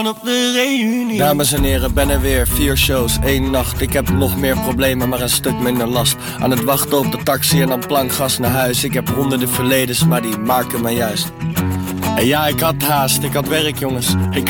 op de reunie. Dames en heren, ben er weer, 4 shows, 1 nacht. Ik heb nog meer problemen, maar een stuk minder last. Aan het wachten op de taxi en dan plankgas naar huis. Ik heb honderden verledens, maar die maken me juist. En ja, ik had haast, ik had werk jongens. Ik